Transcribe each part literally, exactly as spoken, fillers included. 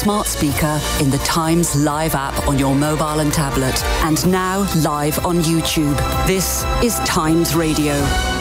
smart speaker, in the Times Live app on your mobile and tablet, and now live on YouTube. This is Times Radio.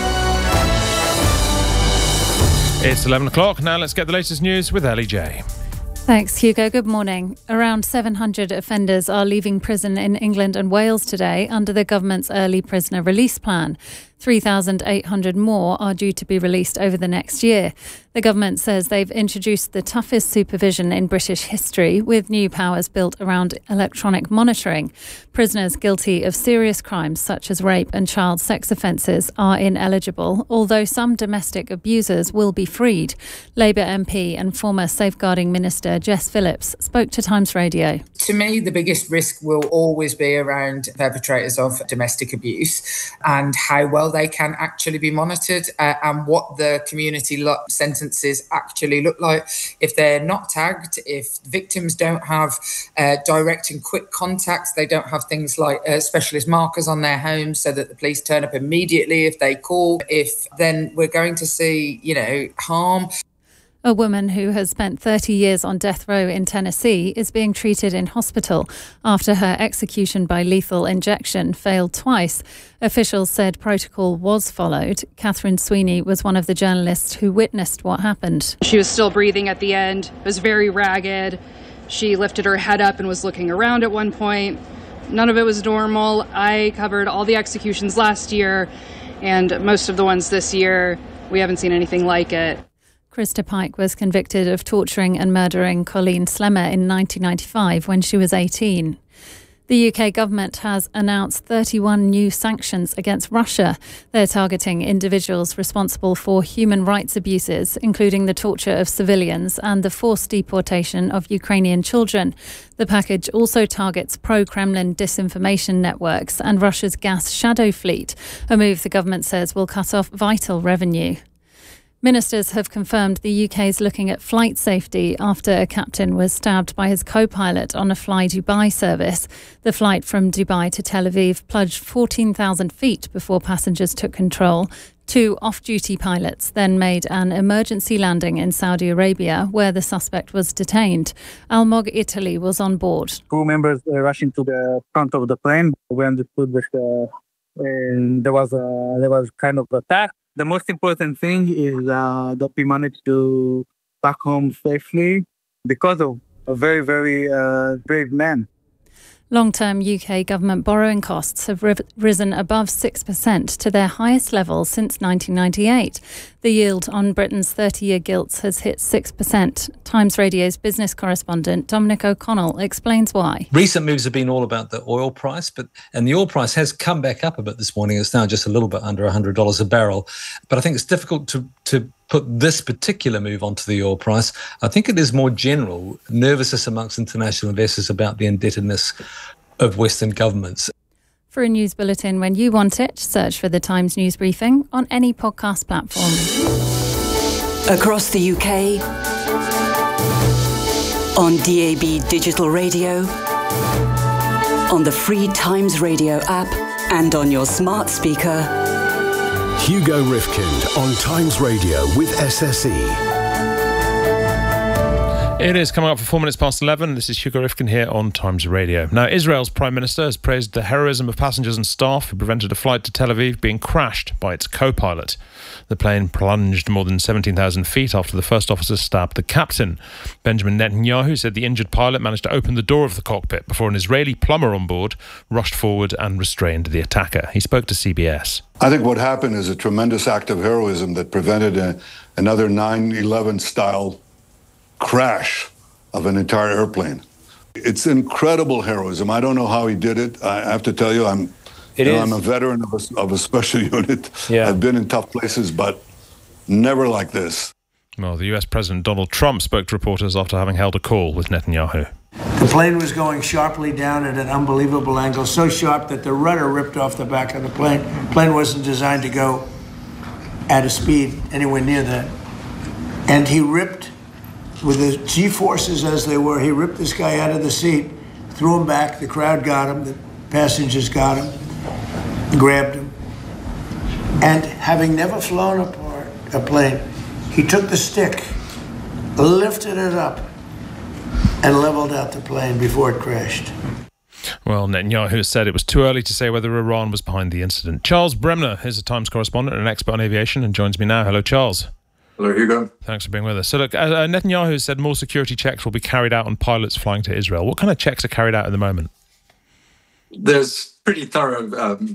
It's eleven o'clock. Now let's get the latest news with Ellie J. Thanks, Hugo. Good morning. Around seven hundred offenders are leaving prison in England and Wales today under the government's early prisoner release plan. three thousand eight hundred more are due to be released over the next year. The government says they've introduced the toughest supervision in British history, with new powers built around electronic monitoring. Prisoners guilty of serious crimes such as rape and child sex offences are ineligible, although some domestic abusers will be freed. Labour M P and former Safeguarding Minister Jess Phillips spoke to Times Radio. To me, the biggest risk will always be around perpetrators of domestic abuse and how well they can actually be monitored uh, and what the community lo- sentences actually look like. If they're not tagged, if victims don't have uh, direct and quick contacts, they don't have things like uh, specialist markers on their homes so that the police turn up immediately if they call, if then we're going to see, you know, harm. A woman who has spent thirty years on death row in Tennessee is being treated in hospital after her execution by lethal injection failed twice. Officials said protocol was followed. Catherine Sweeney was one of the journalists who witnessed what happened. She was still breathing at the end, was very ragged. She lifted her head up and was looking around at one point. None of it was normal. I covered all the executions last year, and most of the ones this year. We haven't seen anything like it. Krista Pike was convicted of torturing and murdering Colleen Slemmer in nineteen ninety-five when she was eighteen. The U K government has announced thirty-one new sanctions against Russia. They're targeting individuals responsible for human rights abuses, including the torture of civilians and the forced deportation of Ukrainian children. The package also targets pro-Kremlin disinformation networks and Russia's gas shadow fleet, a move the government says will cut off vital revenue. Ministers have confirmed the U K is looking at flight safety after a captain was stabbed by his co-pilot on a Fly Dubai service. The flight from Dubai to Tel Aviv plunged fourteen thousand feet before passengers took control. Two off-duty pilots then made an emergency landing in Saudi Arabia, where the suspect was detained. Almog Italy was on board. Crew members uh, rushing to the front of the plane. We understood that uh, and there was a there was kind of attack. The most important thing is uh, that we managed to back home safely because of a very, very uh, brave man. Long-term U K government borrowing costs have ri- risen above six percent to their highest level since nineteen ninety-eight. The yield on Britain's thirty-year gilts has hit six percent. Times Radio's business correspondent Dominic O'Connell explains why. Recent moves have been all about the oil price, but and the oil price has come back up a bit this morning. It's now just a little bit under one hundred dollars a barrel. But I think it's difficult to, to put this particular move onto the oil price. I think it is more general nervousness amongst international investors about the indebtedness of Western governments. For a news bulletin when you want it, search for the Times News Briefing on any podcast platform. Across the U K, on D A B digital radio, on the free Times Radio app, and on your smart speaker. Hugo Rifkind on Times Radio with S S E. It is coming up for four minutes past eleven. This is Hugo Rifkin here on Times Radio. Now, Israel's Prime Minister has praised the heroism of passengers and staff who prevented a flight to Tel Aviv being crashed by its co-pilot. The plane plunged more than seventeen thousand feet after the first officer stabbed the captain. Benjamin Netanyahu said the injured pilot managed to open the door of the cockpit before an Israeli plumber on board rushed forward and restrained the attacker. He spoke to C B S. I think what happened is a tremendous act of heroism that prevented a, another nine eleven style crash of an entire airplane. It's incredible heroism. I don't know how he did it. I have to tell you, I'm it you know, is. I'm a veteran of a, of a special unit. Yeah. I've been in tough places, but never like this. Well, the U S President Donald Trump spoke to reporters after having held a call with Netanyahu. The plane was going sharply down at an unbelievable angle, so sharp that the rudder ripped off the back of the plane. The plane wasn't designed to go at a speed anywhere near that. And he ripped, with the G-forces as they were, he ripped this guy out of the seat, threw him back, the crowd got him, the passengers got him, grabbed him. And having never flown a, part, a plane, he took the stick, lifted it up, and leveled out the plane before it crashed. Well, Netanyahu has said it was too early to say whether Iran was behind the incident. Charles Bremner is a Times correspondent and an expert on aviation and joins me now. Hello, Charles. Hello, Hugo. Thanks for being with us. So, look, uh, Netanyahu has said more security checks will be carried out on pilots flying to Israel. What kind of checks are carried out at the moment? There's pretty thorough um,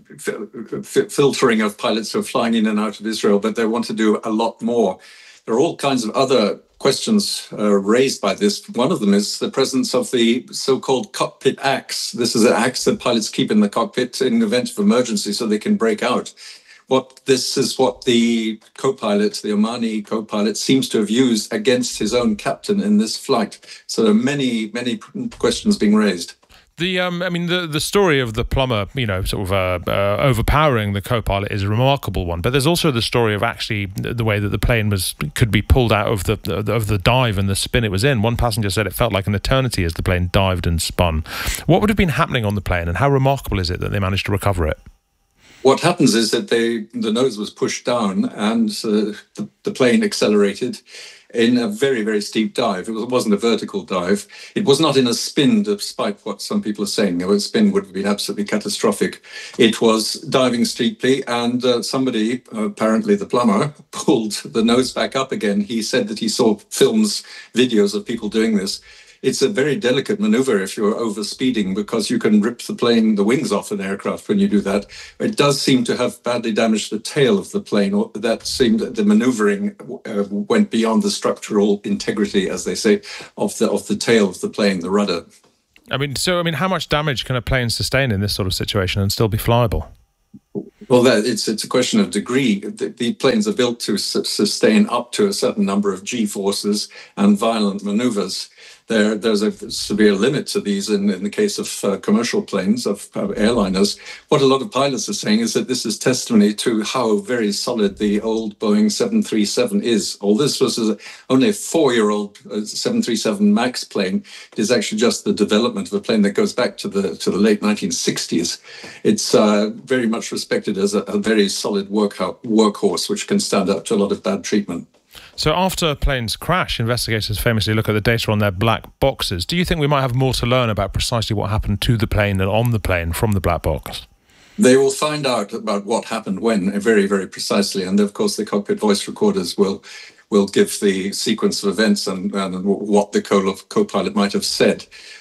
f- filtering of pilots who are flying in and out of Israel, but they want to do a lot more. There are all kinds of other questions uh, raised by this. One of them is the presence of the so-called cockpit axe. This is an axe that pilots keep in the cockpit in the event of emergency so they can break out. What this is what the co-pilot, the Omani co-pilot, seems to have used against his own captain in this flight. So there are many, many questions being raised. The, um, I mean, the the story of the plumber, you know, sort of uh, uh, overpowering the co-pilot is a remarkable one. But there's also the story of actually the way that the plane was could be pulled out of the of the dive and the spin it was in. One passenger said it felt like an eternity as the plane dived and spun. What would have been happening on the plane, and how remarkable is it that they managed to recover it? What happens is that they the nose was pushed down and uh, the, the plane accelerated in a very, very steep dive. It wasn't a vertical dive. It was not in a spin, despite what some people are saying. A spin would have been absolutely catastrophic. It was diving steeply, and uh, somebody, uh, apparently the plumber, pulled the nose back up again. He said that he saw films, videos of people doing this. It's a very delicate maneuver if you're over speeding, because you can rip the plane, the wings off an aircraft when you do that. It does seem to have badly damaged the tail of the plane, or that seemed that the maneuvering uh, went beyond the structural integrity, as they say, of the of the tail of the plane, the rudder. I mean, so I mean, how much damage can a plane sustain in this sort of situation and still be flyable? Well, that, it's it's a question of degree. The, the planes are built to su- sustain up to a certain number of G-forces and violent maneuvers. There, there's a severe limit to these in, in the case of uh, commercial planes, of uh, airliners. What a lot of pilots are saying is that this is testimony to how very solid the old Boeing seven thirty-seven is. All this was a, only a four-year-old uh, seven thirty-seven MAX plane. It is actually just the development of a plane that goes back to the to the late nineteen sixties. It's uh, very much respected as a, a very solid work, workhorse, which can stand up to a lot of bad treatment. So after planes crash, investigators famously look at the data on their black boxes. Do you think we might have more to learn about precisely what happened to the plane and on the plane from the black box? They will find out about what happened when very, very precisely. And of course, the cockpit voice recorders will will give the sequence of events and, and what the co-pilot might have said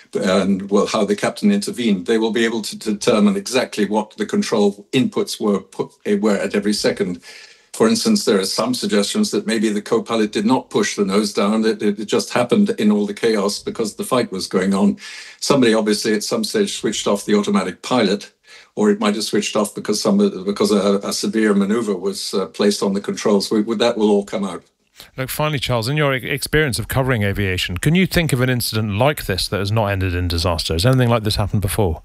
and well, how the captain intervened. They will be able to determine exactly what the control inputs were, put, were at every second. For instance, there are some suggestions that maybe the co-pilot did not push the nose down. It, it just happened in all the chaos because the fight was going on. Somebody obviously at some stage switched off the automatic pilot, or it might have switched off because somebody, because a, a severe maneuver was uh, placed on the controls. We, that will all come out. Look, finally, Charles, in your experience of covering aviation, can you think of an incident like this that has not ended in disaster? Has anything like this happened before?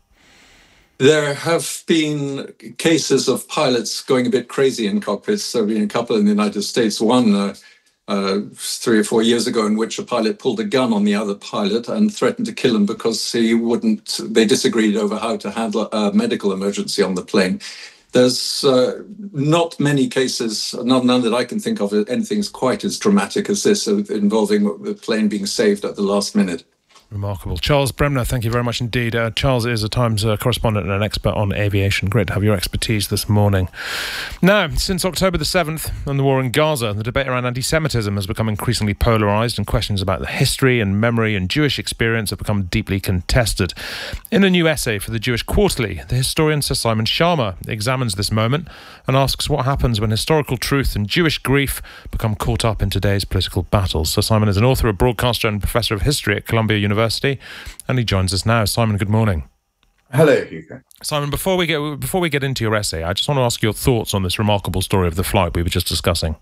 There have been cases of pilots going a bit crazy in cockpits. There have been a couple in the United States. One uh, uh, three or four years ago in which a pilot pulled a gun on the other pilot and threatened to kill him because he wouldn't. They disagreed over how to handle a medical emergency on the plane. There's uh, not many cases, none, none that I can think of, anything's quite as dramatic as this, involving the plane being saved at the last minute. Remarkable. Charles Bremner, thank you very much indeed. Uh, Charles is a Times uh, correspondent and an expert on aviation. Great to have your expertise this morning. Now, since October the seventh and the war in Gaza, the debate around anti-Semitism has become increasingly polarised, and questions about the history and memory and Jewish experience have become deeply contested. In a new essay for the Jewish Quarterly, the historian Sir Simon Schama examines this moment and asks what happens when historical truth and Jewish grief become caught up in today's political battles. Sir Simon is an author, a broadcaster and professor of history at Columbia University. And he joins us now. Simon, good morning. Hello, Hugo. Simon, before we get before we get into your essay, I just want to ask your thoughts on this remarkable story of the flight we were just discussing.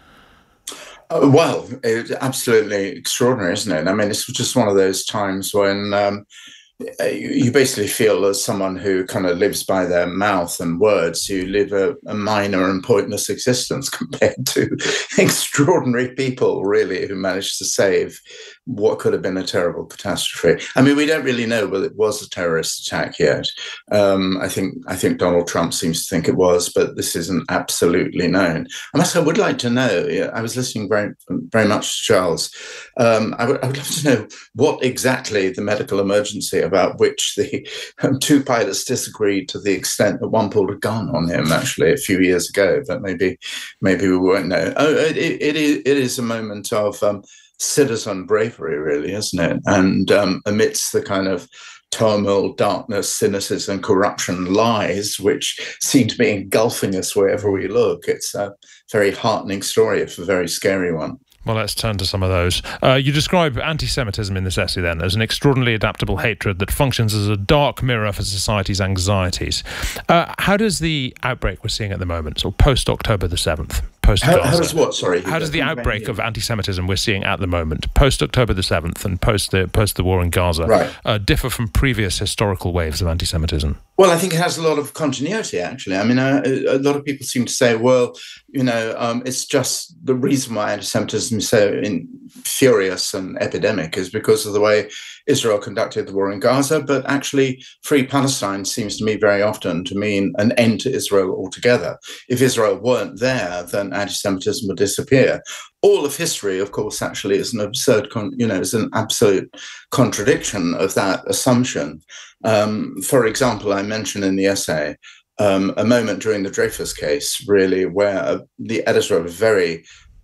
Uh, well, it's absolutely extraordinary, isn't it? I mean, it's just one of those times when um, you basically feel as someone who kind of lives by their mouth and words, you live a, a minor and pointless existence compared to extraordinary people, really, who managed to save what could have been a terrible catastrophe. I mean, we don't really know whether it was a terrorist attack yet. Um, I think I think Donald Trump seems to think it was, but this isn't absolutely known. I must, I would like to know. Yeah, I was listening very very much to Charles. Um, I would I would love to know what exactly the medical emergency about which the um, two pilots disagreed to the extent that one pulled a gun on him actually a few years ago. But maybe maybe we won't know. Oh, it, it is it is a moment of um, citizen bravery, really, isn't it? And um, amidst the kind of turmoil, darkness, cynicism, corruption, lies, which seem to be engulfing us wherever we look, it's a very heartening story, if a very scary one. Well, let's turn to some of those. Uh, you describe anti-Semitism in this essay, then, as an extraordinarily adaptable hatred that functions as a dark mirror for society's anxieties. Uh, how does the outbreak we're seeing at the moment, so post-October the seventh, post-Gaza... How, how does what, sorry? How does the outbreak of anti-Semitism we're seeing at the moment, post-October the seventh and post the, post the war in Gaza, right. uh, differ from previous historical waves of anti-Semitism? Well, I think it has a lot of continuity, actually. I mean, a, a lot of people seem to say, well, you know, um, it's just the reason why anti-Semitism is so in, furious and epidemic is because of the way Israel conducted the war in Gaza. But actually, Free Palestine seems to me very often to mean an end to Israel altogether. If Israel weren't there, then anti-Semitism would disappear. All of history, of course, actually is an absurd, con- you know, is an absolute contradiction of that assumption. Um, for example, I mentioned in the essay um, a moment during the Dreyfus case, really, where uh, the editor of a very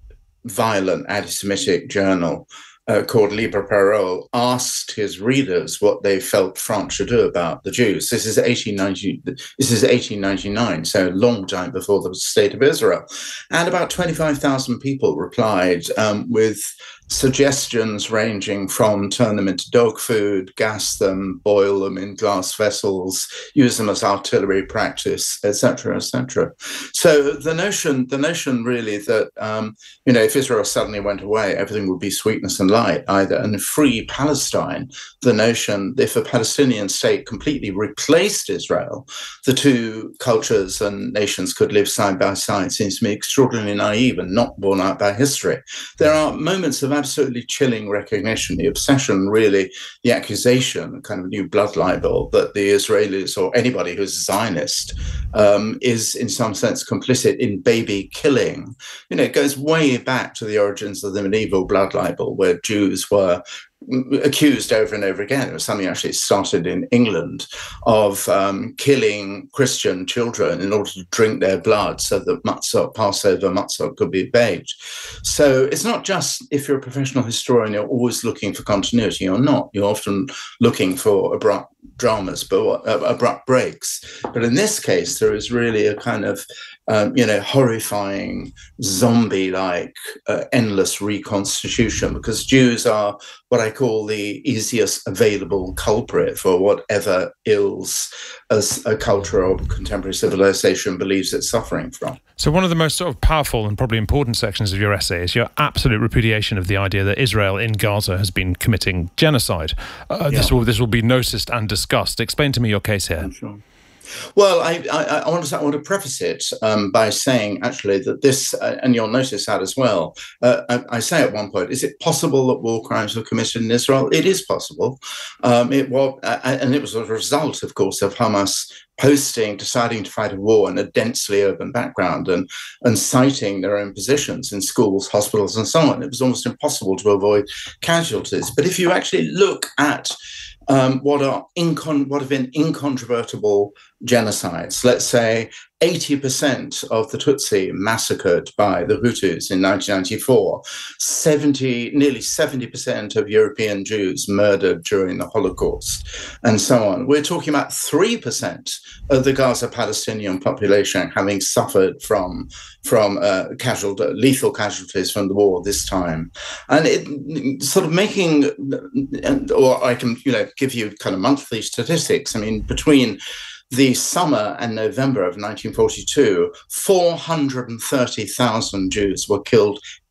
violent anti-Semitic journal uh, called Libre Parole asked his readers what they felt France should do about the Jews. This is eighteen ninety. This is eighteen ninety-nine, so a long time before the State of Israel, and about twenty-five thousand people replied um, with suggestions ranging from turn them into dog food, gas them, boil them in glass vessels, use them as artillery practice, et cetera, et cetera. So the notion, the notion really that um, you know, if Israel suddenly went away, everything would be sweetness and light either, and free Palestine. The notion that if a Palestinian state completely replaced Israel, the two cultures and nations could live side by side seems to me extraordinarily naive and not borne out by history. There are moments of absolutely chilling recognition, the obsession, really, the accusation, kind of new blood libel, that the Israelis or anybody who's a Zionist um, is in some sense complicit in baby killing. You know, it goes way back to the origins of the medieval blood libel, where Jews were accused over and over again. It was something actually started in England of um, killing Christian children in order to drink their blood so that matzah, Passover matzah, could be baked. So it's not just if you're a professional historian, you're always looking for continuity or not. You're often looking for abrupt dramas, but uh, abrupt breaks. But in this case, there is really a kind of Um, you know, horrifying, zombie-like, uh, endless reconstitution, because Jews are what I call the easiest available culprit for whatever ills as a culture or contemporary civilization believes it's suffering from. So one of the most sort of powerful and probably important sections of your essay is your absolute repudiation of the idea that Israel in Gaza has been committing genocide. Uh, yeah. This will this will be noticed and discussed. Explain to me your case here. I'm sure. Well, I, I, I, want to, I want to preface it um, by saying, actually, that this, uh, and you'll notice that as well, uh, I, I say at one point, is it possible that war crimes were committed in Israel? It is possible. Um, it was, uh, and it was a result, of course, of Hamas posting, deciding to fight a war in a densely urban background and, and citing their own positions in schools, hospitals, and so on. It was almost impossible to avoid casualties. But if you actually look at Um, what are incon- what have been incontrovertible genocides, let's say eighty percent of the Tutsi massacred by the Hutus in nineteen ninety-four, seventy, nearly seventy percent of European Jews murdered during the Holocaust, and so on. We're talking about three percent of the Gaza Palestinian population having suffered from, from uh, casualty, lethal casualties from the war this time. And it sort of making, or I can, you know, give you kind of monthly statistics. I mean, between the summer and November of nineteen forty-two, four hundred thirty thousand Jews were killed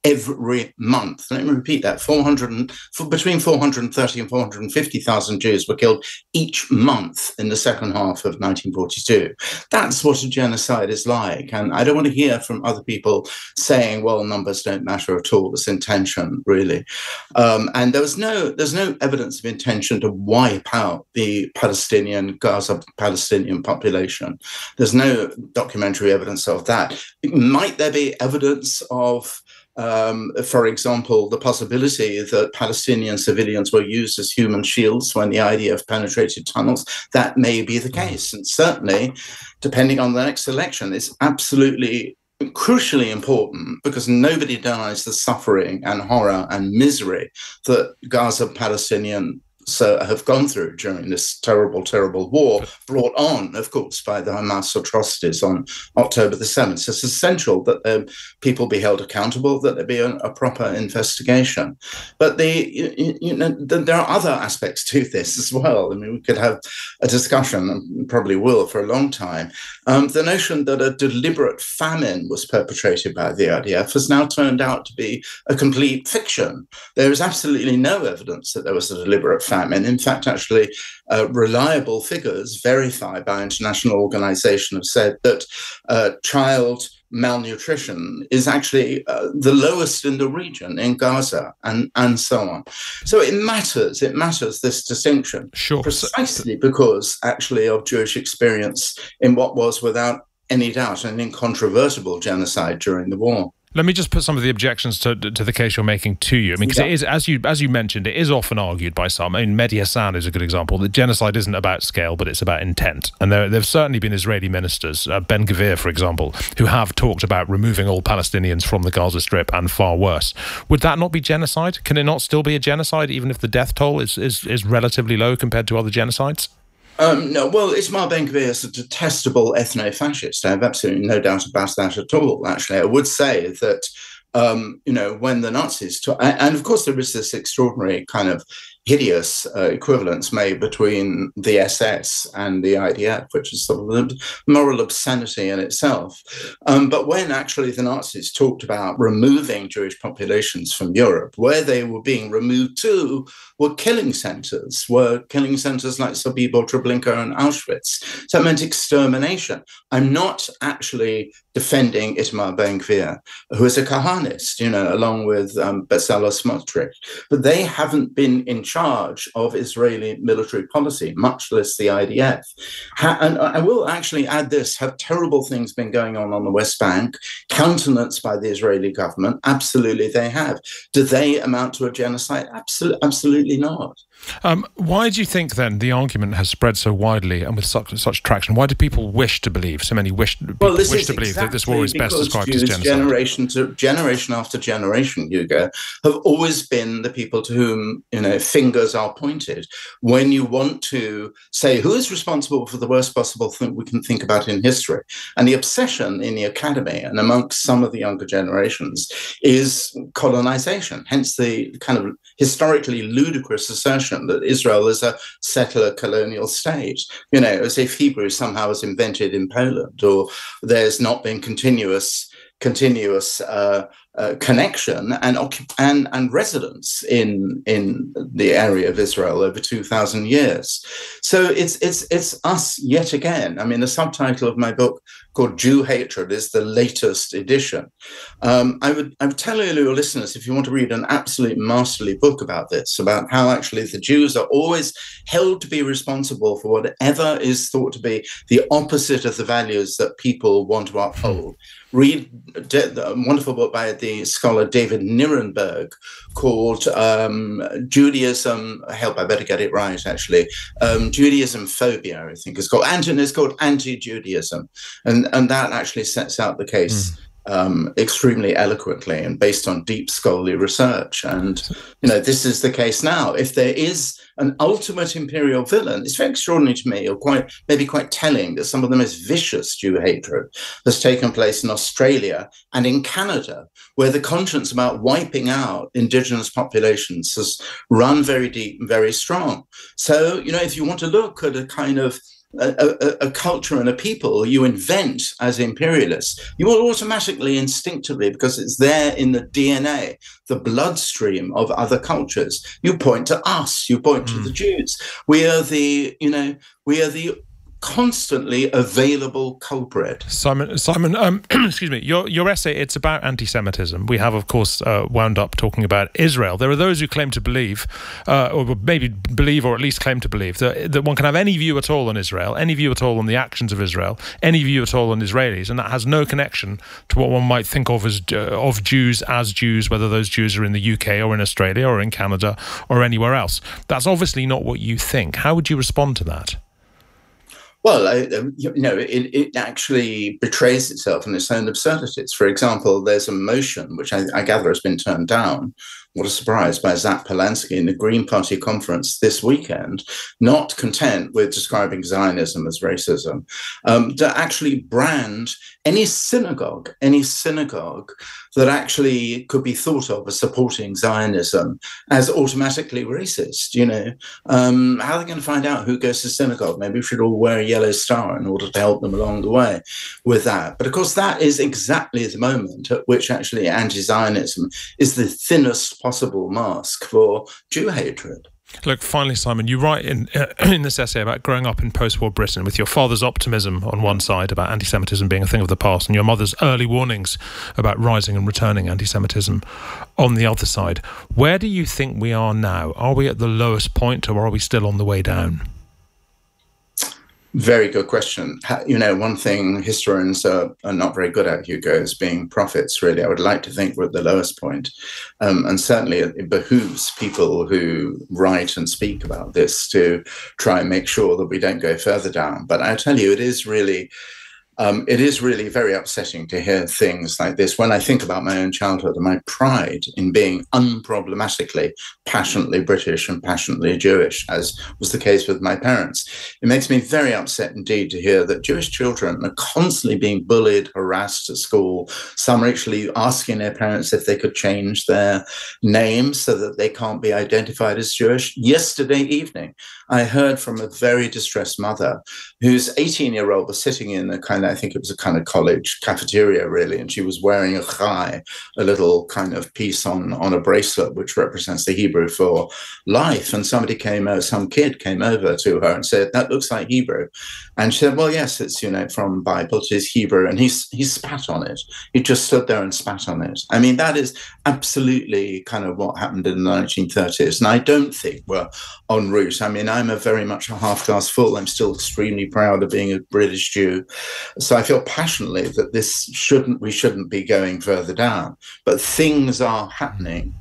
every month. Let me repeat that. four hundred, for between four hundred thirty and four hundred fifty thousand Jews were killed each month in the second half of nineteen forty-two. That's what a genocide is like. And I don't want to hear from other people saying, well, numbers don't matter at all. It's intention, really. Um, and there was no, there's no evidence of intention to wipe out the Palestinian, Gaza Palestinian population. There's no documentary evidence of that. Might there be evidence of Um, for example, the possibility that Palestinian civilians were used as human shields when the I D F penetrated tunnels? That may be the case. And certainly, depending on the next election, it's absolutely crucially important, because nobody denies the suffering and horror and misery that Gaza Palestinian So have gone through during this terrible, terrible war, brought on, of course, by the Hamas atrocities on October the seventh. So it's essential that um, people be held accountable, that there be a, a proper investigation. But the, you, you know, the, there are other aspects to this as well. I mean, we could have a discussion, and probably will for a long time. Um, the notion that a deliberate famine was perpetrated by the I D F has now turned out to be a complete fiction. There is absolutely no evidence that there was a deliberate famine. In fact, actually, uh, reliable figures verified by international organizations have said that uh, child malnutrition is actually uh, the lowest in the region, in Gaza, and, and so on. So it matters, it matters, this distinction, sure. precisely because actually of Jewish experience in what was, without any doubt, an incontrovertible genocide during the war. Let me just put some of the objections to to the case you're making to you. I mean, because yeah. it is, as you as you mentioned, it is often argued by some. I mean, Mehdi Hassan is a good example that genocide isn't about scale, but it's about intent. And there have certainly been Israeli ministers, uh, Ben Gvir, for example, who have talked about removing all Palestinians from the Gaza Strip and far worse. Would that not be genocide? Can it not still be a genocide, even if the death toll is is, is relatively low compared to other genocides? Um, no, well, Itamar Ben-Gvir is a detestable ethno-fascist. I have absolutely no doubt about that at all, actually. I would say that, um, you know, when the Nazis took, and of course there is this extraordinary kind of hideous uh, equivalence made between the S S and the I D F, which is sort of a moral obscenity in itself. Um, but when actually the Nazis talked about removing Jewish populations from Europe, where they were being removed to were killing centers, were killing centers like Sobibor, Treblinka, and Auschwitz. So it meant extermination. I'm not actually defending Itamar Ben-Gvir, who is a Kahanist, you know, along with um, Bezalel Smotrich, but they haven't been in charge of Israeli military policy, much less the I D F. Ha- and I will actually add this, have terrible things been going on on the West Bank, countenanced by the Israeli government? Absolutely they have. Do they amount to a genocide? Absol- absolutely not. Um, why do you think, then, the argument has spread so widely and with such, such traction? Why do people wish to believe, so many wish, well, wish to exactly believe that this war is best described Jews, as genocide? Generation to generation after generation, Hugo, have always been the people to whom, you know, fingers are pointed. When you want to say who is responsible for the worst possible thing we can think about in history, and the obsession in the academy and amongst some of the younger generations is colonization, hence the kind of historically ludicrous assertion that Israel is a settler colonial state, you know, as if Hebrew somehow was invented in Poland, or there's not been continuous continuous uh, uh, connection and, and and residence in in the area of Israel over two thousand years. So it's it's it's us yet again. I mean, the subtitle of my book, called Jew Hatred, is the latest edition. Um, I would I would tell your listeners, if you want to read an absolute masterly book about this, about how actually the Jews are always held to be responsible for whatever is thought to be the opposite of the values that people want to uphold. Read a wonderful book by the scholar David Nirenberg called um, Judaism, help, I better get it right, actually, um, Judaism Phobia, I think it's called, and it's called Anti-Judaism. And, and that actually sets out the case mm. um, extremely eloquently and based on deep scholarly research. And, you know, this is the case now. If there is an ultimate imperial villain, it's very extraordinary to me, or quite maybe quite telling, that some of the most vicious Jew hatred has taken place in Australia and in Canada, where the conscience about wiping out indigenous populations has run very deep and very strong. So, you know, if you want to look at a kind of a, a, a culture and a people you invent as imperialists, you will automatically, instinctively, because it's there in the D N A, the bloodstream of other cultures, you point to us, you point mm. to the Jews. We are the, you know, we are the constantly available culprit. Simon, Simon, um, excuse me, your your essay, it's about anti-Semitism. We have, of course, uh, wound up talking about Israel. There are those who claim to believe, uh, or maybe believe, or at least claim to believe, that, that one can have any view at all on Israel, any view at all on the actions of Israel, any view at all on Israelis, and that has no connection to what one might think of as uh, of Jews as Jews, whether those Jews are in the U K or in Australia or in Canada or anywhere else. That's obviously not what you think. How would you respond to that? Well, I, you know, it, it actually betrays itself in its own absurdities. For example, there's a motion, which I, I gather has been turned down, what a surprise, by Zach Polanski in the Green Party conference this weekend, not content with describing Zionism as racism, um, to actually brand any synagogue, any synagogue that actually could be thought of as supporting Zionism as automatically racist. You know, um, how are they going to find out who goes to synagogue? Maybe we should all wear a yellow star in order to help them along the way with that. But of course, that is exactly the moment at which actually anti-Zionism is the thinnest possible mask for Jew hatred. Look, finally, Simon, you write in uh, in this essay about growing up in post-war Britain with your father's optimism on one side about anti-Semitism being a thing of the past and your mother's early warnings about rising and returning anti-Semitism on the other side. Where do you think we are now? Are we at the lowest point, or are we still on the way down? Very good question. You know, one thing historians are, are not very good at, Hugo, is being prophets, really. I would like to think we're at the lowest point. Um, and certainly it behooves people who write and speak about this to try and make sure that we don't go further down. But I tell you, it is really... Um, it is really very upsetting to hear things like this. When I think about my own childhood and my pride in being unproblematically, passionately British and passionately Jewish, as was the case with my parents, it makes me very upset indeed to hear that Jewish children are constantly being bullied, harassed at school. Some are actually asking their parents if they could change their names so that they can't be identified as Jewish. Yesterday evening, I heard from a very distressed mother whose eighteen-year-old was sitting in a kind of, I think it was a kind of college cafeteria, really, and she was wearing a chai, a little kind of piece on, on a bracelet, which represents the Hebrew for life. And somebody came over, some kid came over to her and said, "That looks like Hebrew." And she said, "Well, yes, it's, you know, from Bible, it is Hebrew." And he, he spat on it. He just stood there and spat on it. I mean, that is absolutely kind of what happened in the nineteen thirties. And I don't think we're en route. I mean, I'm a very much a half glass full. I'm still extremely proud of being a British Jew. So I feel passionately that this shouldn't, we shouldn't be going further down. But things are happening,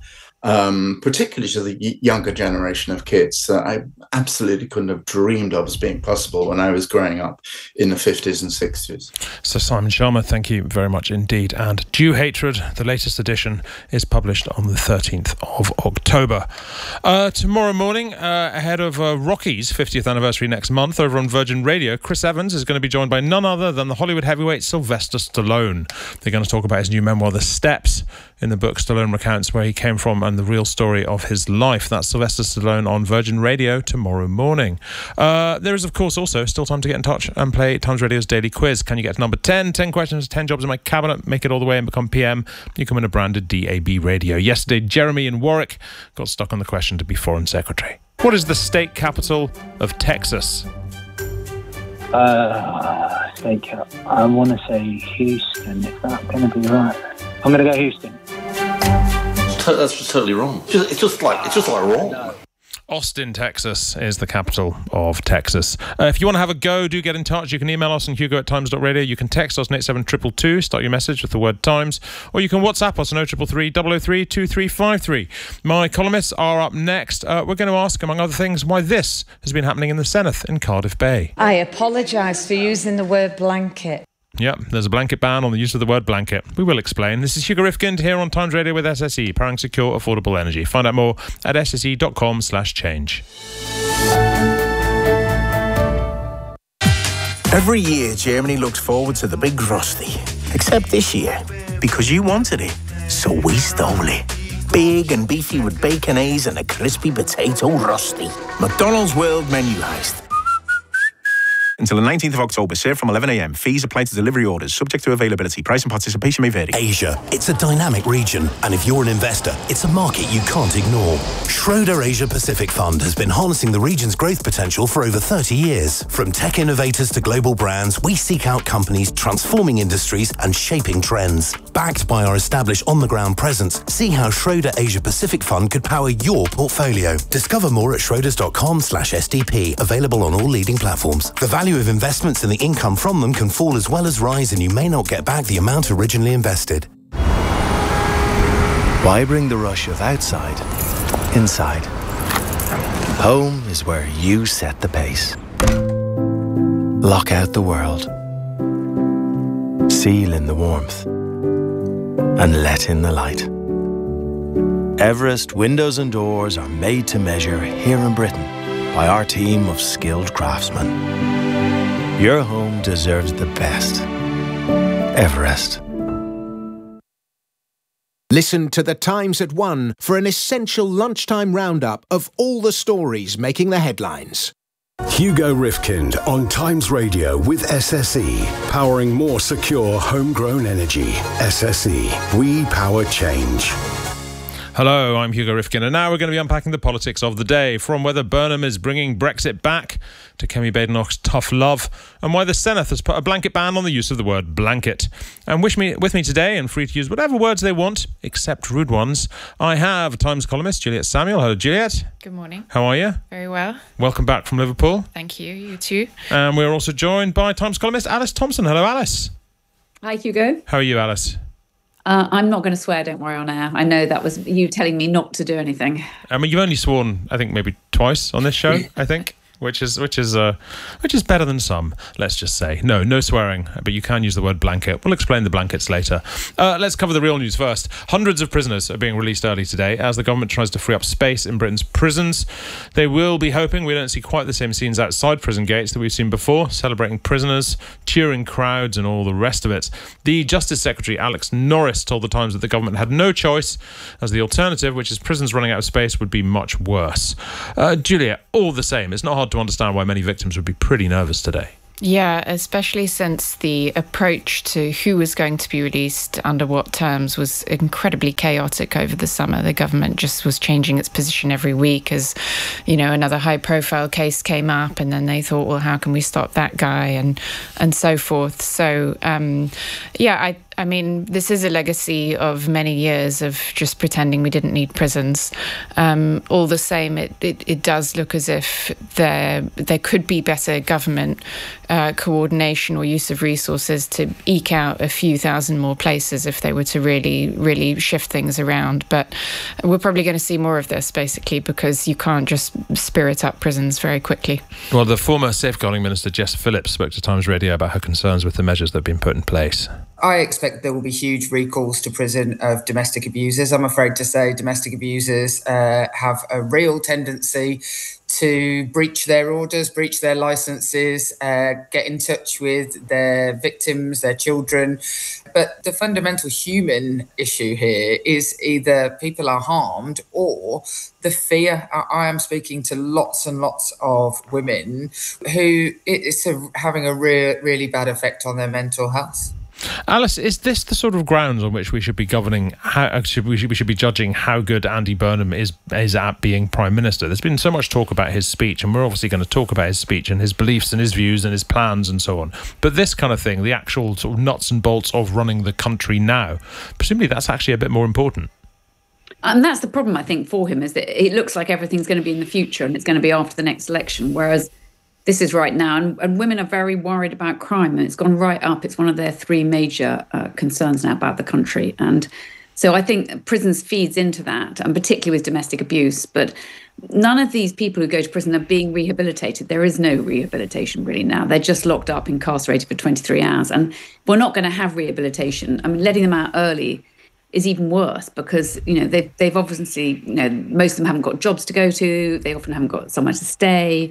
um, particularly to the younger generation of kids that I absolutely couldn't have dreamed of as being possible when I was growing up in the fifties and sixties. So Simon Schama, thank you very much indeed. And Jew Hatred, the latest edition, is published on the thirteenth of October. Uh, tomorrow morning, uh, ahead of uh, Rocky's fiftieth anniversary next month, over on Virgin Radio, Chris Evans is going to be joined by none other than the Hollywood heavyweight Sylvester Stallone. They're going to talk about his new memoir, The Steps. In the book, Stallone recounts where he came from and the real story of his life. That's Sylvester Stallone on Virgin Radio tomorrow morning. Uh, there is, of course, also still time to get in touch and play Times Radio's daily quiz. Can you get to number ten? ten questions, ten jobs in my cabinet. Make it all the way and become P M. You come in a branded D A B radio. Yesterday, Jeremy in Warwick got stuck on the question to be Foreign Secretary. What is the state capital of Texas? Uh, state cap. I want to say Houston. Is that going to be right? I'm going to go Houston. That's just totally wrong. It's just, it's just like it's just like wrong. No. Austin, Texas is the capital of Texas. Uh, if you want to have a go, do get in touch. You can email us on hugo at times dot radio. You can text us on eight seven two two two, start your message with the word Times, or you can WhatsApp us on oh three three three, double oh three, two three five three. My columnists are up next. Uh, we're going to ask, among other things, why this has been happening in the Senedd in Cardiff Bay. I apologise for using the word blanket. Yep, there's a blanket ban on the use of the word blanket. We will explain. This is Hugo Rifkind here on Times Radio with S S E, powering secure, affordable energy. Find out more at s s e dot com slash change. Every year, Germany looks forward to the big Rusty. Except this year, because you wanted it, so we stole it. Big and beefy with bacon A's and a crispy potato Rusty. McDonald's World Menu Heist. until the nineteenth of October. Serve from eleven a m. Fees apply to delivery orders, subject to availability. Price and participation may vary. Asia, it's a dynamic region, and if you're an investor, it's a market you can't ignore. Schroeder Asia Pacific Fund has been harnessing the region's growth potential for over thirty years. From tech innovators to global brands, we seek out companies transforming industries and shaping trends. Backed by our established on-the-ground presence, see how Schroeder Asia Pacific Fund could power your portfolio. Discover more at schroders.com slash SDP, available on all leading platforms. The value of investments and the income from them can fall as well as rise, and you may not get back the amount originally invested. Why bring the rush of outside inside? Home is where you set the pace. Lock out the world. Seal in the warmth. And let in the light. Everest windows and doors are made to measure here in Britain by our team of skilled craftsmen. Your home deserves the best. Everest. Listen to The Times at one for an essential lunchtime roundup of all the stories making the headlines. Hugo Rifkind on Times Radio with S S E. Powering more secure homegrown energy. S S E. We power change. Hello, I'm Hugo Rifkind, and now we're going to be unpacking the politics of the day, from whether Burnham is bringing Brexit back to Kemi Badenoch's tough love, and why the Senate has put a blanket ban on the use of the word blanket. And wish me, with me today, and free to use whatever words they want, except rude ones, I have Times columnist Juliet Samuel. Hello, Juliet. Good morning. How are you? Very well. Welcome back from Liverpool. Thank you. You too. And we're also joined by Times columnist Alice Thompson. Hello, Alice. Hi, Hugo. How are you, Alice? Uh, I'm not going to swear, don't worry, on air. I know that was you telling me not to do anything. I mean, you've only sworn, I think, maybe twice on this show, I think. Which is which is uh, which is better than some, let's just say. No, no swearing, but you can use the word blanket. We'll explain the blankets later. Uh, let's cover the real news first. Hundreds of prisoners are being released early today as the government tries to free up space in Britain's prisons. They will be hoping we don't see quite the same scenes outside prison gates that we've seen before, celebrating prisoners, cheering crowds and all the rest of it. The Justice Secretary, Alex Norris, told the Times that the government had no choice, as the alternative, which is prisons running out of space, would be much worse. Uh, Julia, all the same, it's not hard to understand why many victims would be pretty nervous today. Yeah, especially since the approach to who was going to be released under what terms was incredibly chaotic over the summer. The government just was changing its position every week as, you know, another high-profile case came up, and then they thought, well, how can we stop that guy, and and so forth. So, um, yeah, I. I mean, this is a legacy of many years of just pretending we didn't need prisons. Um, all the same, it, it, it does look as if there there could be better government uh, coordination or use of resources to eke out a few thousand more places if they were to really, really shift things around. But we're probably going to see more of this, basically, because you can't just spirit up prisons very quickly. Well, the former Safeguarding Minister, Jess Phillips, spoke to Times Radio about her concerns with the measures that have been put in place. I expect there will be huge recalls to prison of domestic abusers. I'm afraid to say domestic abusers uh, have a real tendency to breach their orders, breach their licenses, uh, get in touch with their victims, their children. But the fundamental human issue here is either people are harmed or the fear. I am speaking to lots and lots of women who it's a, having a re- really bad effect on their mental health. Alice, is this the sort of grounds on which we should be governing, how should we, should, we should be judging how good Andy Burnham is, is at being Prime Minister? There's been so much talk about his speech, and we're obviously going to talk about his speech and his beliefs and his views and his plans and so on. But this kind of thing, the actual sort of nuts and bolts of running the country now, presumably that's actually a bit more important. And that's the problem, I think, for him, is that it looks like everything's going to be in the future and it's going to be after the next election, whereas this is right now, and, and women are very worried about crime, and it's gone right up. It's one of their three major uh, concerns now about the country. And so I think prisons feeds into that, and particularly with domestic abuse. But none of these people who go to prison are being rehabilitated. There is no rehabilitation really now. They're just locked up, incarcerated for twenty-three hours. And we're not going to have rehabilitation. I mean, letting them out early is even worse because, you know, they've, they've obviously, you know, most of them haven't got jobs to go to. They often haven't got somewhere to stay.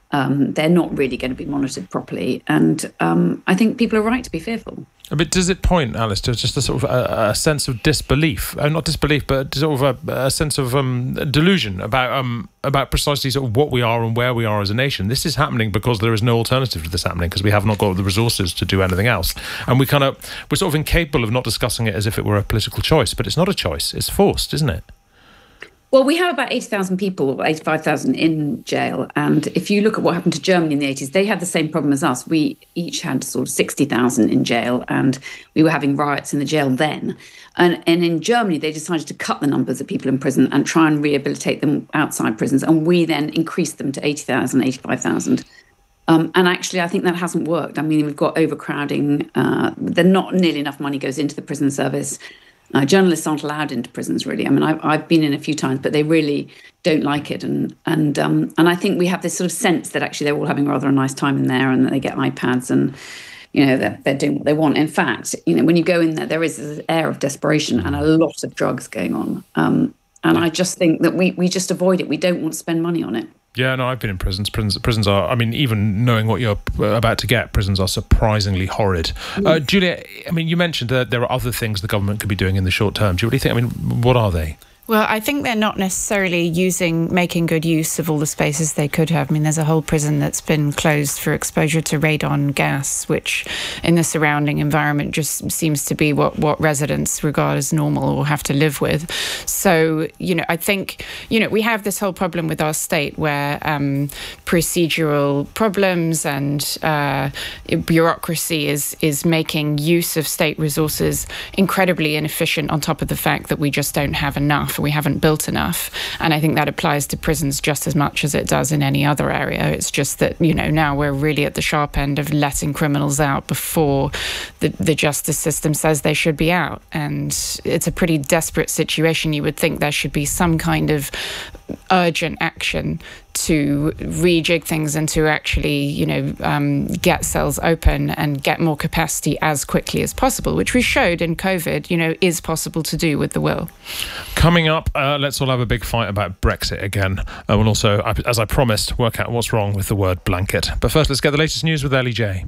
Um, they're not really going to be monitored properly. And um, I think people are right to be fearful. But does it point, Alice, to just a sort of a, a sense of disbelief? Uh, not disbelief, but sort of a, a sense of um, delusion about um, about precisely sort of what we are and where we are as a nation. This is happening because there is no alternative to this happening, because we have not got the resources to do anything else. And we kind of, we're sort of incapable of not discussing it as if it were a political choice. But it's not a choice. It's forced, isn't it? Well, we have about eighty thousand people, eighty-five thousand in jail. And if you look at what happened to Germany in the eighties, they had the same problem as us. We each had sort of sixty thousand in jail, and we were having riots in the jail then. And, and in Germany, they decided to cut the numbers of people in prison and try and rehabilitate them outside prisons. And we then increased them to eighty thousand, eighty-five thousand. Um, and actually, I think that hasn't worked. I mean, we've got overcrowding. Uh, there not nearly enough money goes into the prison service. Uh, journalists aren't allowed into prisons, really. I mean, I've, I've been in a few times, but they really don't like it. And and um, and I think we have this sort of sense that actually they're all having rather a nice time in there, and that they get iPads and, you know, they're, they're doing what they want. In fact, you know, when you go in there, there is this air of desperation and a lot of drugs going on. Um, and I just think that we, we just avoid it. We don't want to spend money on it. Yeah, no, I've been in prisons. Prisons, prisons are. I mean, even knowing what you're about to get, prisons are surprisingly horrid. Mm. Uh, Julia, I mean, you mentioned that there are other things the government could be doing in the short term. Do you really think? I mean, what are they? Well, I think they're not necessarily using, making good use of all the spaces they could have. I mean, there's a whole prison that's been closed for exposure to radon gas, which in the surrounding environment just seems to be what, what residents regard as normal or have to live with. So, you know, I think, you know, we have this whole problem with our state where um, procedural problems and uh, bureaucracy is, is making use of state resources incredibly inefficient, on top of the fact that we just don't have enough. We haven't built enough. And I think that applies to prisons just as much as it does in any other area. It's just that, you know, now we're really at the sharp end of letting criminals out before the, the justice system says they should be out. And it's a pretty desperate situation. You would think there should be some kind of urgent action to rejig things and to actually, you know, um, get cells open and get more capacity as quickly as possible, which we showed in COVID, you know, is possible to do with the will. Coming up, uh, let's all have a big fight about Brexit again. Uh, we'll also, as I promised, work out what's wrong with the word blanket. But first, let's get the latest news with Ellie J.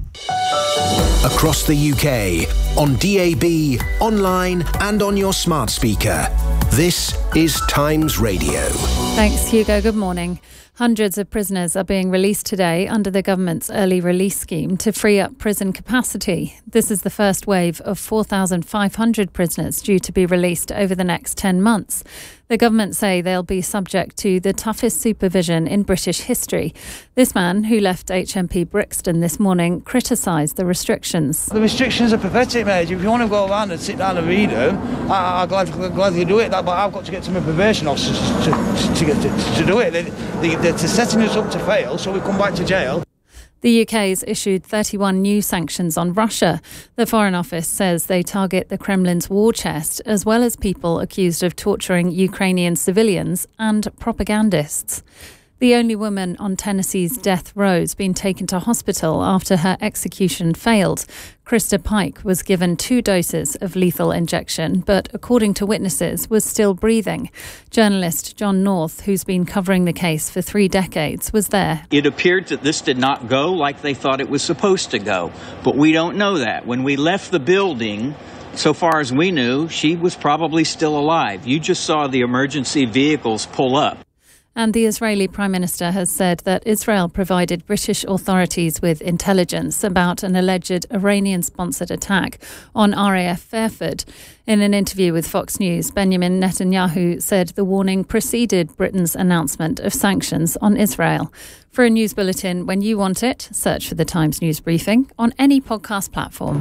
Across the U K, on D A B, online and on your smart speaker. This is Times Radio. Thanks, Hugo. Good morning. Hundreds of prisoners are being released today under the government's early release scheme to free up prison capacity. This is the first wave of four thousand five hundred prisoners due to be released over the next ten months. The government say they'll be subject to the toughest supervision in British history. This man, who left H M P Brixton this morning, criticised the restrictions. The restrictions are pathetic, mate. If you want to go around and sit down and read them, I, I'm glad, glad you do it, but I've got to get to my probation officers to, to, to, get to, to do it. They, they, they're setting us up to fail, so we come back to jail. The U K's issued thirty-one new sanctions on Russia. The Foreign Office says they target the Kremlin's war chest, as well as people accused of torturing Ukrainian civilians and propagandists. The only woman on Tennessee's death row has been taken to hospital after her execution failed. Krista Pike was given two doses of lethal injection, but according to witnesses, was still breathing. Journalist John North, who's been covering the case for three decades, was there. It appeared that this did not go like they thought it was supposed to go, but we don't know that. When we left the building, so far as we knew, she was probably still alive. You just saw the emergency vehicles pull up. And the Israeli Prime Minister has said that Israel provided British authorities with intelligence about an alleged Iranian-sponsored attack on R A F Fairford. In an interview with Fox News, Benjamin Netanyahu said the warning preceded Britain's announcement of sanctions on Israel. For a news bulletin when you want it, search for the Times News Briefing on any podcast platform.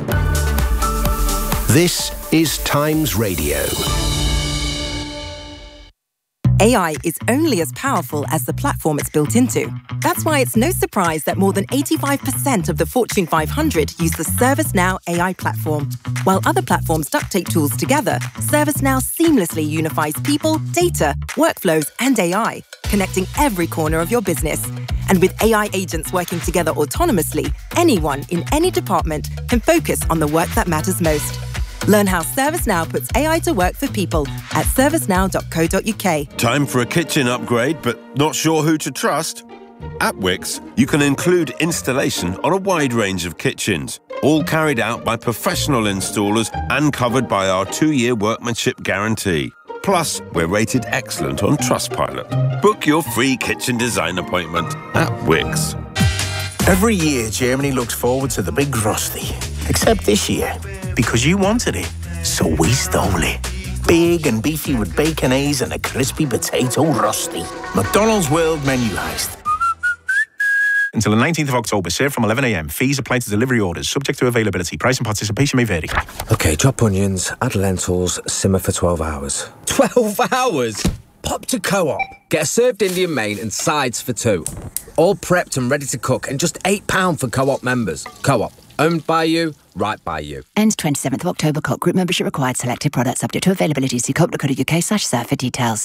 This is Times Radio. A I is only as powerful as the platform it's built into. That's why it's no surprise that more than eighty-five percent of the Fortune five hundred use the ServiceNow A I platform. While other platforms duct tape tools together, ServiceNow seamlessly unifies people, data, workflows, and A I, connecting every corner of your business. And with A I agents working together autonomously, anyone in any department can focus on the work that matters most. Learn how ServiceNow puts A I to work for people at servicenow dot co dot uk. Time for a kitchen upgrade, but not sure who to trust? At Wickes, you can include installation on a wide range of kitchens, all carried out by professional installers and covered by our two-year workmanship guarantee. Plus, we're rated excellent on Trustpilot. Book your free kitchen design appointment at Wickes. Every year, Germany looks forward to the big Rusty. Except this year, because you wanted it, so we stole it. Big and beefy with baconese and a crispy potato Rusty. McDonald's World Menu Heist. Until the nineteenth of October, served from eleven a m. Fees apply to delivery orders, subject to availability. Price and participation may vary. OK, chop onions, add lentils, simmer for twelve hours. twelve hours? Pop to Co-op. Get a served Indian main and sides for two. All prepped and ready to cook, and just eight pounds for Co-op members. Co-op. Owned by you, right by you. Ends twenty-seventh of October. Co-op group membership required. Selected products subject to availability. See co op dot co dot U K slash serve for details.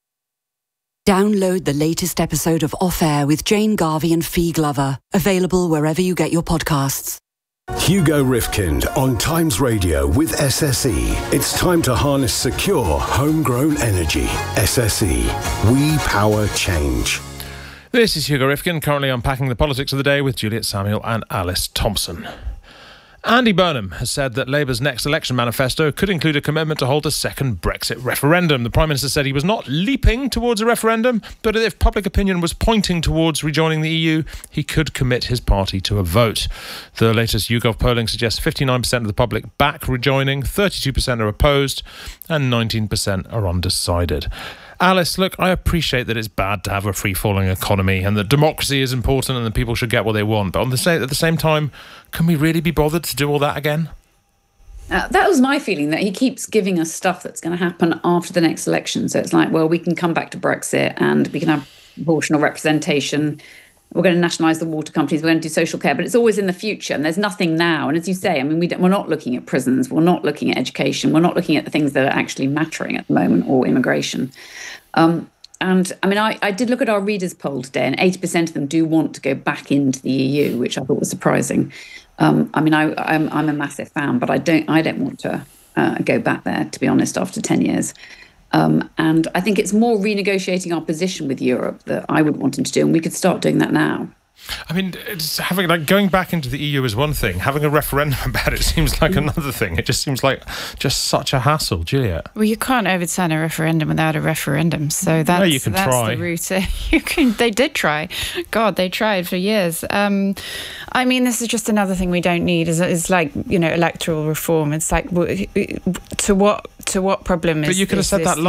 Download the latest episode of Off Air with Jane Garvey and Fee Glover. Available wherever you get your podcasts. Hugo Rifkind on Times Radio with S S E. It's time to harness secure, homegrown energy. S S E. We power change. This is Hugo Rifkind, currently unpacking the politics of the day with Juliet Samuel and Alice Thompson. Andy Burnham has said that Labour's next election manifesto could include a commitment to hold a second Brexit referendum. The Prime Minister said he was not leaping towards a referendum, but if public opinion was pointing towards rejoining the E U, he could commit his party to a vote. The latest YouGov polling suggests fifty-nine percent of the public back rejoining, thirty-two percent are opposed, and nineteen percent are undecided. Alice, look, I appreciate that it's bad to have a free-falling economy and that democracy is important and that people should get what they want. But on the same, at the same time, can we really be bothered to do all that again? Uh, that was my feeling, that he keeps giving us stuff that's going to happen after the next election. So it's like, well, we can come back to Brexit and we can have proportional representation. We're going to nationalise the water companies. We're going to do social care. But it's always in the future and there's nothing now. And as you say, I mean, we don't, we're not looking at prisons. We're not looking at education. We're not looking at the things that are actually mattering at the moment, or immigration. Um, and I mean, I, I did look at our readers' poll today, and eighty percent of them do want to go back into the E U, which I thought was surprising. Um, I mean, I, I'm, I'm a massive fan, but I don't I don't want to uh, go back there, to be honest, after ten years. Um, and I think it's more renegotiating our position with Europe that I would want him to do, and we could start doing that now. I mean, it's having like going back into the E U is one thing. Having a referendum about it seems like another thing. It just seems like just such a hassle, Juliet. Well, you can't overturn a referendum without a referendum, so that's, no, you can that's try. the route. You can. They did try. God, they tried for years. Um, I mean, this is just another thing we don't need. Is is like, you know, electoral reform. It's like, to what to what problem is? But you could have said that